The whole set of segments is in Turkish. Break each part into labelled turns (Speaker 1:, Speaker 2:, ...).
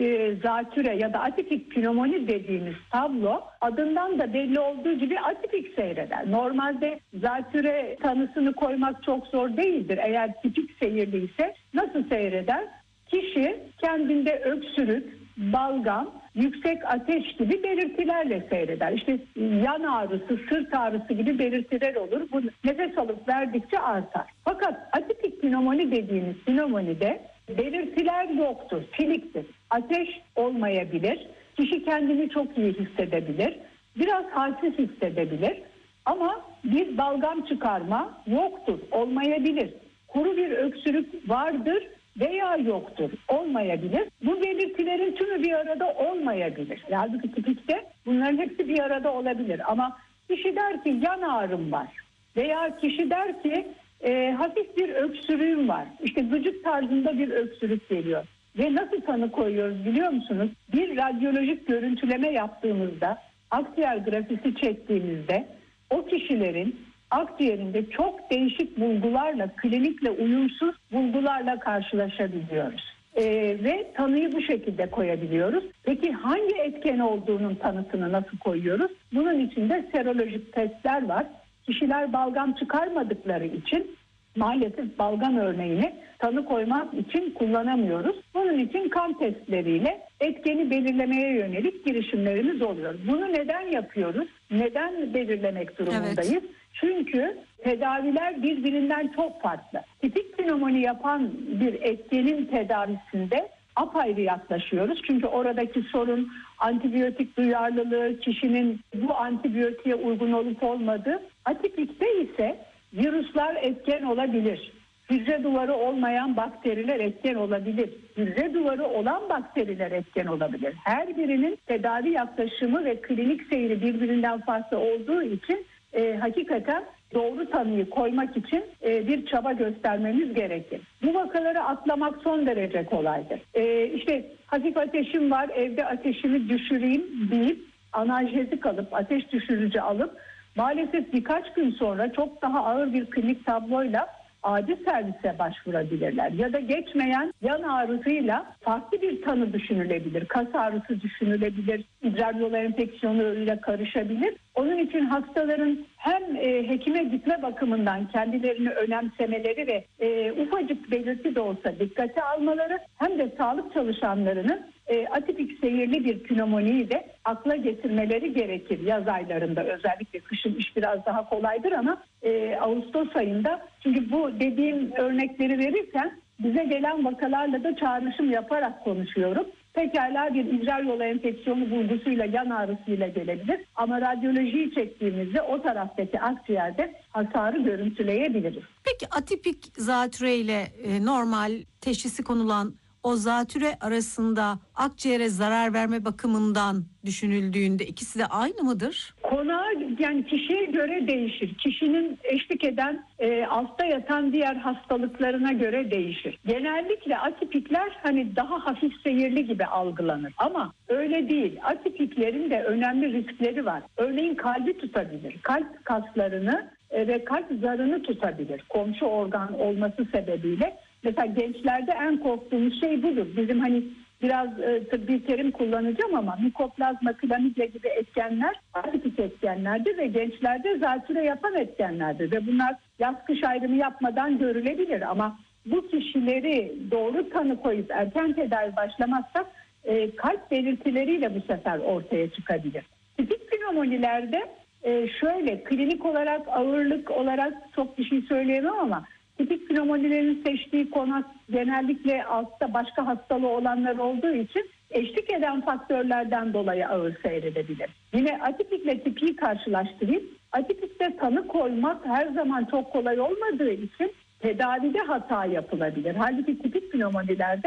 Speaker 1: zatüre ya da atipik pnömoni dediğimiz tablo adından da belli olduğu gibi atipik seyreder. Normalde zatüre tanısını koymak çok zor değildir. Eğer tipik seyirliyse nasıl seyreder? Kişi kendinde öksürük, balgam, yüksek ateş gibi belirtilerle seyreder. İşte yan ağrısı, sırt ağrısı gibi belirtiler olur. Bu nefes alıp verdikçe artar. Fakat atipik pnömoni dediğimiz pnömonide belirtiler yoktur, siliktir. Ateş olmayabilir, kişi kendini çok iyi hissedebilir, biraz halsiz hissedebilir ama bir balgam çıkarma yoktur, olmayabilir. Kuru bir öksürük vardır veya yoktur, olmayabilir. Bu belirtilerin tümü bir arada olmayabilir. Halbuki tipikte bunların hepsi bir arada olabilir. Ama kişi der ki yan ağrım var veya kişi der ki hafif bir öksürüğüm var. İşte gıcık tarzında bir öksürük geliyor. Ve nasıl tanı koyuyoruz biliyor musunuz? Bir radyolojik görüntüleme yaptığımızda, akciğer grafisi çektiğimizde o kişilerin akciğerinde çok değişik bulgularla, klinikle uyumsuz bulgularla karşılaşabiliyoruz. Ve tanıyı bu şekilde koyabiliyoruz. Peki hangi etken olduğunun tanısını nasıl koyuyoruz? Bunun için de serolojik testler var. Kişiler balgam çıkarmadıkları için maalesef balgam örneğini tanı koymak için kullanamıyoruz. Bunun için kan testleriyle etkeni belirlemeye yönelik girişimlerimiz oluyor. Bunu neden yapıyoruz? Neden belirlemek durumundayız? Evet. Çünkü tedaviler birbirinden çok farklı. Tipik pnömoni yapan bir etkenin tedavisinde apayrı yaklaşıyoruz. Çünkü oradaki sorun antibiyotik duyarlılığı, kişinin bu antibiyotiğe uygun olup olmadığı. Atipikte ise virüsler etken olabilir. Hücre duvarı olmayan bakteriler etken olabilir. Hücre duvarı olan bakteriler etken olabilir. Her birinin tedavi yaklaşımı ve klinik seyri birbirinden farklı olduğu için hakikaten doğru tanıyı koymak için bir çaba göstermemiz gerekir. Bu vakaları atlamak son derece kolaydır. İşte hafif ateşim var, evde ateşimi düşüreyim deyip analjezik alıp, ateş düşürücü alıp maalesef birkaç gün sonra çok daha ağır bir klinik tabloyla acil servise başvurabilirler. Ya da geçmeyen yan ağrısıyla farklı bir tanı düşünülebilir. Kas ağrısı düşünülebilir. İdrar yolu enfeksiyonuyla karışabilir. Onun için hastaların hem hekime gitme bakımından kendilerini önemsemeleri ve ufacık belirti de olsa dikkate almaları hem de sağlık çalışanlarının atipik seyirli bir pnömoniyi de akla getirmeleri gerekir yaz aylarında. Özellikle kışın iş biraz daha kolaydır ama Ağustos ayında, çünkü bu dediğim örnekleri verirken bize gelen vakalarla da çağrışım yaparak konuşuyorum. Pekala bir idrar yolu enfeksiyonu bulgusuyla, yan ağrısıyla gelebilir ama radyolojiyi çektiğimizde o taraftaki akciğerde hasarı görüntüleyebiliriz.
Speaker 2: Peki atipik zatüre ile normal teşhisi konulan o zatüre arasında akciğere zarar verme bakımından düşünüldüğünde ikisi de aynı mıdır?
Speaker 1: Konağa, yani kişiye göre değişir. Kişinin eşlik eden altta yatan diğer hastalıklarına göre değişir. Genellikle atipikler hani daha hafif seyirli gibi algılanır ama öyle değil. Atipiklerin de önemli riskleri var. Örneğin kalbi tutabilir. Kalp kaslarını ve kalp zarını tutabilir. Komşu organ olması sebebiyle. Mesela gençlerde en korktuğumuz şey budur. Bizim hani biraz tıbbi terim kullanacağım ama mikoplazma, klamidya gibi etkenler atipik etkenlerdir ve gençlerde zatüre yapan etkenlerdir. Ve bunlar yaz kış ayrımı yapmadan görülebilir ama bu kişileri doğru tanı koyup erken tedavi başlamazsak kalp belirtileriyle bu sefer ortaya çıkabilir. Tipik pnömonilerde şöyle klinik olarak, ağırlık olarak çok bir şey söyleyemem ama tipik pnömonilerin seçtiği konak genellikle altta başka hastalığı olanlar olduğu için eşlik eden faktörlerden dolayı ağır seyredebilir. Yine atipikle tipiyi karşılaştırayım. Atipikte tanı koymak her zaman çok kolay olmadığı için tedavide hata yapılabilir. Halbuki tipik pnömonilerde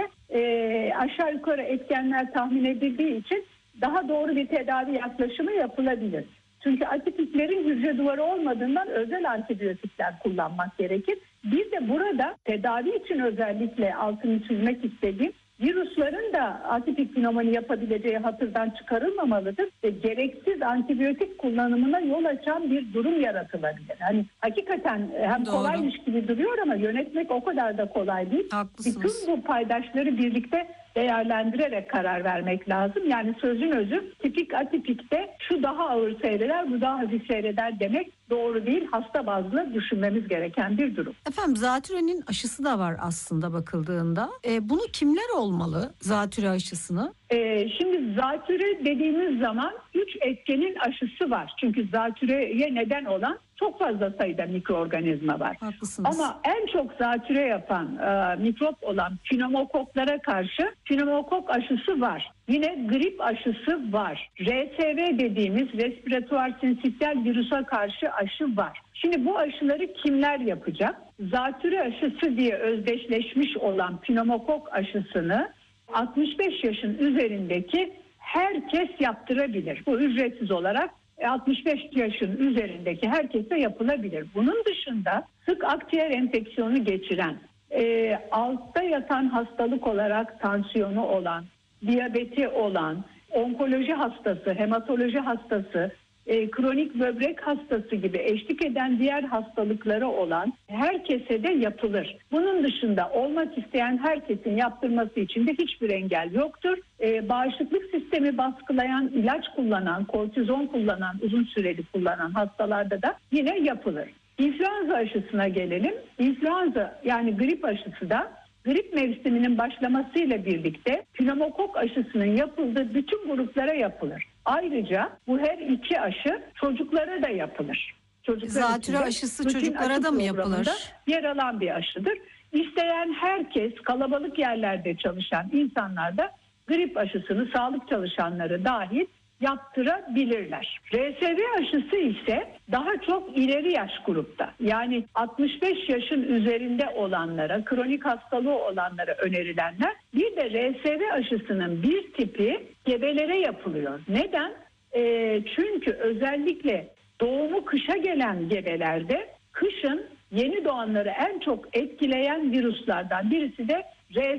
Speaker 1: aşağı yukarı etkenler tahmin edildiği için daha doğru bir tedavi yaklaşımı yapılabilir. Çünkü atipiklerin hücre duvarı olmadığından özel antibiyotikler kullanmak gerekir. Bir de burada tedavi için özellikle altını çizmek istediğim virüslerin de atipik pnömoni yapabileceği hatırdan çıkarılmamalıdır ve gereksiz antibiyotik kullanımına yol açan bir durum yaratılabilir. Hani hakikaten hem
Speaker 2: doğru,
Speaker 1: kolaymış gibi duruyor ama yönetmek o kadar da kolay değil.
Speaker 2: Haklısınız.
Speaker 1: Bütün bu paydaşları birlikte değerlendirerek karar vermek lazım. Yani sözün özü tipik atipikte şu daha ağır seyreder, bu daha hafif seyreder demek doğru değil. Hasta bazlı düşünmemiz gereken bir durum.
Speaker 2: Efendim zatürenin aşısı da var aslında bakıldığında. Bunu kimler olmalı, zatüre aşısını?
Speaker 1: Şimdi zatüre dediğimiz zaman 3 etkenin aşısı var. Çünkü zatüreye neden olan çok fazla sayıda mikroorganizma var.
Speaker 2: Haklısınız.
Speaker 1: Ama en çok zatüre yapan mikrop olan pneumokoklara karşı pneumokok aşısı var. Yine grip aşısı var. RSV dediğimiz respiratuar sinsitial virüse karşı aşı var. Şimdi bu aşıları kimler yapacak? Zatüre aşısı diye özdeşleşmiş olan pneumokok aşısını 65 yaşın üzerindeki herkes yaptırabilir. Bu ücretsiz olarak 65 yaşın üzerindeki herkese yapılabilir. Bunun dışında sık akciğer enfeksiyonu geçiren, altta yatan hastalık olarak tansiyonu olan, diyabeti olan, onkoloji hastası, hematoloji hastası, kronik böbrek hastası gibi eşlik eden diğer hastalıkları olan herkese de yapılır. Bunun dışında olmak isteyen herkesin yaptırması için de hiçbir engel yoktur. Bağışıklık sistemi baskılayan, ilaç kullanan, kortizon kullanan, uzun süreli kullanan hastalarda da yine yapılır. İnfluenza aşısına gelelim. İnfluenza yani grip aşısı da grip mevsiminin başlamasıyla birlikte pneumokok aşısının yapıldığı bütün gruplara yapılır. Ayrıca bu her iki aşı çocuklara da yapılır.
Speaker 2: Zatüre aşısı çocuklara da mı yapılır?
Speaker 1: Yer alan bir aşıdır. İsteyen herkes, kalabalık yerlerde çalışan insanlar da grip aşısını sağlık çalışanları dahil yaptırabilirler. RSV aşısı ise daha çok ileri yaş grupta, yani 65 yaşın üzerinde olanlara, kronik hastalığı olanlara önerilenler. Bir de RSV aşısının bir tipi gebelere yapılıyor. Neden? Çünkü özellikle doğumu kışa gelen gebelerde kışın yeni doğanları en çok etkileyen virüslerden birisi de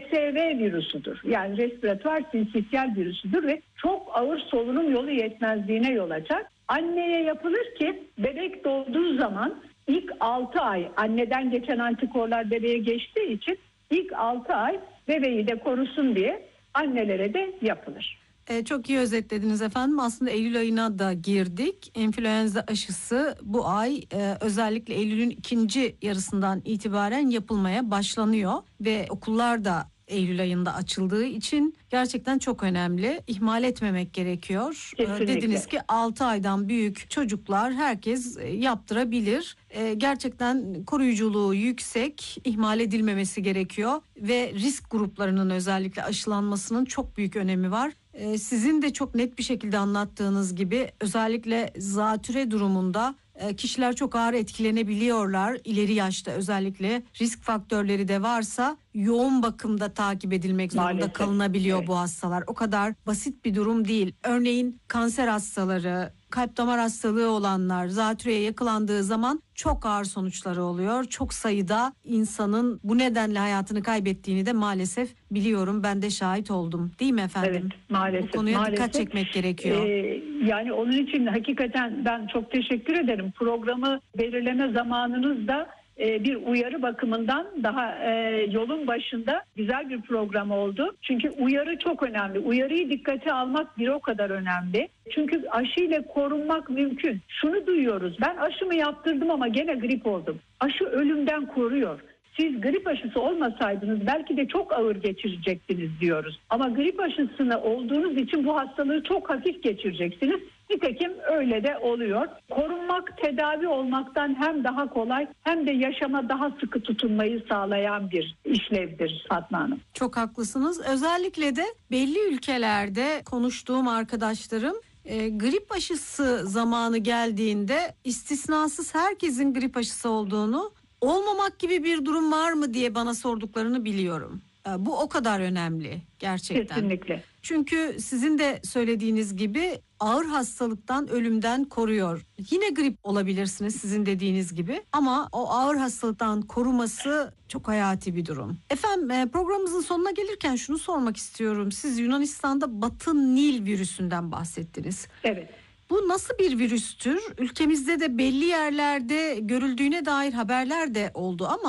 Speaker 1: RSV virüsüdür. Yani respiratuar sinsitial virüsüdür ve çok ağır solunum yolu yetmezliğine yol açar. Anneye yapılır ki bebek doğduğu zaman ilk 6 ay anneden geçen antikorlar bebeğe geçtiği için ilk 6 ay bebeği de korusun diye annelere de yapılır.
Speaker 2: Çok iyi özetlediniz efendim. Aslında Eylül ayına da girdik. Enfluenza aşısı bu ay özellikle Eylül'ün ikinci yarısından itibaren yapılmaya başlanıyor. Ve okullar da Eylül ayında açıldığı için gerçekten çok önemli. İhmal etmemek gerekiyor.
Speaker 1: Kesinlikle.
Speaker 2: Dediniz ki 6 aydan büyük çocuklar herkes yaptırabilir. Gerçekten koruyuculuğu yüksek, ihmal edilmemesi gerekiyor ve risk gruplarının özellikle aşılanmasının çok büyük önemi var. Sizin de çok net bir şekilde anlattığınız gibi özellikle zatüre durumunda kişiler çok ağır etkilenebiliyorlar. İleri yaşta özellikle risk faktörleri de varsa yoğun bakımda takip edilmek zorunda
Speaker 1: maalesef
Speaker 2: kalınabiliyor
Speaker 1: evet.
Speaker 2: Bu hastalar. O kadar basit bir durum değil. Örneğin kanser hastaları, kalp damar hastalığı olanlar zatüreye yakalandığı zaman çok ağır sonuçları oluyor. Çok sayıda insanın bu nedenle hayatını kaybettiğini de maalesef biliyorum. Ben de şahit oldum. Değil mi efendim?
Speaker 1: Evet, maalesef.
Speaker 2: Bu konuya dikkat çekmek gerekiyor.
Speaker 1: Yani onun için hakikaten ben çok teşekkür ederim. Programı belirleme zamanınız da bir uyarı bakımından daha yolun başında güzel bir program oldu. Çünkü uyarı çok önemli. Uyarıyı dikkate almak bir o kadar önemli. Çünkü aşıyla korunmak mümkün. Şunu duyuyoruz. Ben aşımı yaptırdım ama gene grip oldum. Aşı ölümden koruyor. Siz grip aşısı olmasaydınız belki de çok ağır geçirecektiniz diyoruz. Ama grip aşısını olduğunuz için bu hastalığı çok hafif geçireceksiniz. Nitekim öyle de oluyor. Korunmak tedavi olmaktan hem daha kolay hem de yaşama daha sıkı tutunmayı sağlayan bir işlevdir Fatma Hanım.
Speaker 2: Çok haklısınız. Özellikle de belli ülkelerde konuştuğum arkadaşlarım grip aşısı zamanı geldiğinde istisnasız herkesin grip aşısı olduğunu, olmamak gibi bir durum var mı diye bana sorduklarını biliyorum. Bu o kadar önemli gerçekten.
Speaker 1: Kesinlikle.
Speaker 2: Çünkü sizin de söylediğiniz gibi ağır hastalıktan, ölümden koruyor. Yine grip olabilirsiniz sizin dediğiniz gibi ama o ağır hastalıktan koruması çok hayati bir durum. Efendim programımızın sonuna gelirken şunu sormak istiyorum. Siz Yunanistan'da Batı Nil virüsünden bahsettiniz.
Speaker 1: Evet.
Speaker 2: Bu nasıl bir virüstür? Ülkemizde de belli yerlerde görüldüğüne dair haberler de oldu ama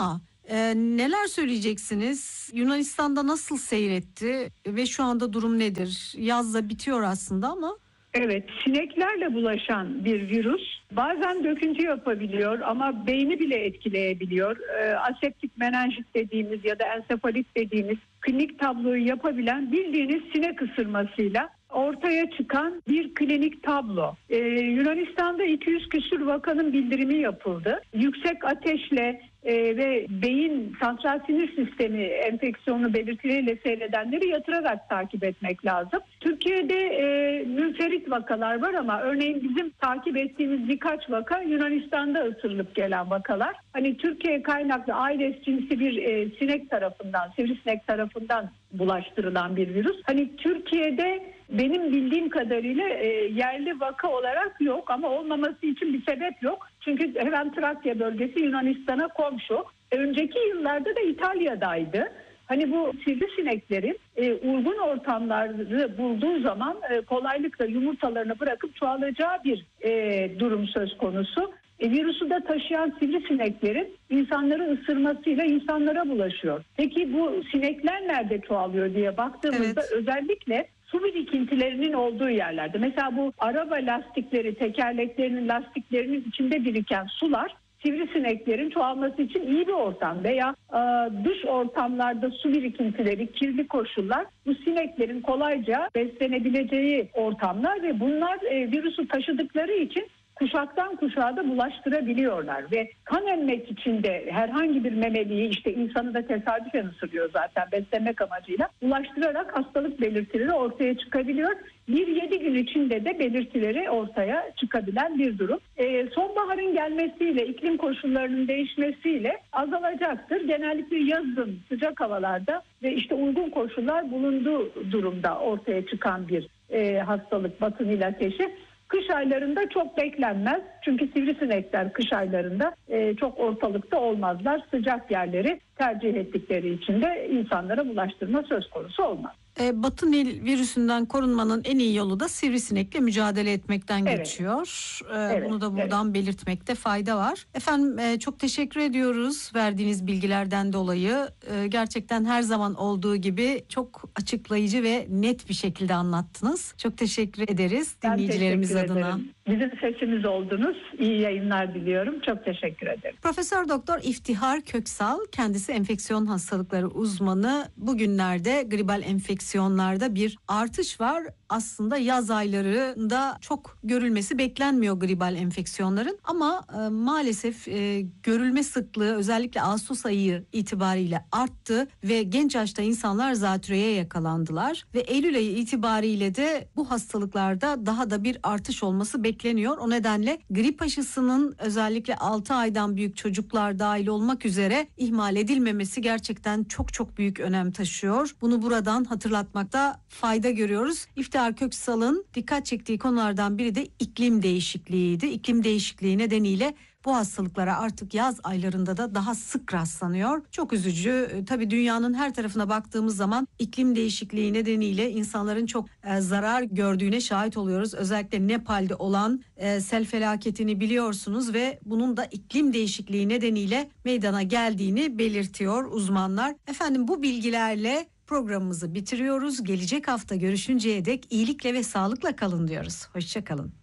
Speaker 2: Neler söyleyeceksiniz? Yunanistan'da nasıl seyretti ve şu anda durum nedir? Yaz da bitiyor aslında ama.
Speaker 1: Evet, sineklerle bulaşan bir virüs. Bazen döküntü yapabiliyor ama beyni bile etkileyebiliyor. Aseptik menenjit dediğimiz ya da ensefalit dediğimiz klinik tabloyu yapabilen, bildiğiniz sinek ısırmasıyla ortaya çıkan bir klinik tablo. Yunanistan'da 200 küsur vakanın bildirimi yapıldı. Yüksek ateşle ve beyin santral sinir sistemi enfeksiyonu belirtileriyle seyredenleri yatırarak takip etmek lazım. Türkiye'de münferit vakalar var ama örneğin bizim takip ettiğimiz birkaç vaka Yunanistan'da ısırılıp gelen vakalar. Hani Türkiye kaynaklı Aedes cinsi bir sinek tarafından, sivrisinek tarafından bulaştırılan bir virüs. Hani Türkiye'de benim bildiğim kadarıyla yerli vaka olarak yok ama olmaması için bir sebep yok. Çünkü hemen Trakya bölgesi Yunanistan'a komşu. Önceki yıllarda da İtalya'daydı. Hani bu sivrisineklerin uygun ortamları bulduğu zaman kolaylıkla yumurtalarını bırakıp çoğalacağı bir durum söz konusu. Virüsü de taşıyan sivrisineklerin insanları ısırmasıyla insanlara bulaşıyor. Peki bu sinekler nerede çoğalıyor diye baktığımızda özellikle su birikintilerinin olduğu yerlerde. Mesela bu araba lastikleri, tekerleklerinin lastiklerinin içinde biriken sular sivrisineklerin çoğalması için iyi bir ortam veya dış ortamlarda su birikintileri, kirli koşullar bu sineklerin kolayca beslenebileceği ortamlar ve bunlar virüsü taşıdıkları için kuşaktan kuşağa da bulaştırabiliyorlar ve kan emmek için de herhangi bir memeliyi, işte insanı da tesadüfen ısırıyor zaten beslemek amacıyla, bulaştırarak hastalık belirtileri ortaya çıkabiliyor. 1-7 gün içinde de belirtileri ortaya çıkabilen bir durum. Sonbaharın gelmesiyle, iklim koşullarının değişmesiyle azalacaktır. Genellikle yazın sıcak havalarda ve işte uygun koşullar bulunduğu durumda ortaya çıkan bir hastalık, batı Nil ateşi. Kış aylarında çok beklenmez. Çünkü sivrisinekler kış aylarında çok ortalıkta olmazlar. Sıcak yerleri tercih ettikleri için de insanlara bulaştırma söz konusu olmaz.
Speaker 2: Batı Nil virüsünden korunmanın en iyi yolu da sivrisinekle mücadele etmekten geçiyor. Bunu da buradan belirtmekte fayda var. Efendim çok teşekkür ediyoruz verdiğiniz bilgilerden dolayı. Gerçekten her zaman olduğu gibi çok açıklayıcı ve net bir şekilde anlattınız. Çok teşekkür ederiz dinleyicilerimiz adına.
Speaker 1: Bizim sesimiz oldunuz. İyi yayınlar diliyorum. Çok teşekkür ederim.
Speaker 2: Profesör Doktor İftihar Köksal, kendisi enfeksiyon hastalıkları uzmanı. Bugünlerde gribal enfeksiyonlarda bir artış var. Aslında yaz aylarında çok görülmesi beklenmiyor gribal enfeksiyonların ama maalesef görülme sıklığı özellikle Ağustos ayı itibariyle arttı ve genç yaşta insanlar zatürreye yakalandılar ve Eylül ayı itibariyle de bu hastalıklarda daha da bir artış olması bekleniyor. O nedenle grip aşısının özellikle 6 aydan büyük çocuklar dahil olmak üzere ihmal edilmemesi gerçekten çok çok büyük önem taşıyor. Bunu buradan hatırlatmakta fayda görüyoruz. İftihar Köksal'ın dikkat çektiği konulardan biri de iklim değişikliğiydi. İklim değişikliği nedeniyle bu hastalıklara artık yaz aylarında da daha sık rastlanıyor. Çok üzücü. Tabii dünyanın her tarafına baktığımız zaman iklim değişikliği nedeniyle insanların çok zarar gördüğüne şahit oluyoruz. Özellikle Nepal'de olan sel felaketini biliyorsunuz ve bunun da iklim değişikliği nedeniyle meydana geldiğini belirtiyor uzmanlar. Efendim bu bilgilerle programımızı bitiriyoruz. Gelecek hafta görüşünceye dek iyilikle ve sağlıkla kalın diyoruz. Hoşça kalın.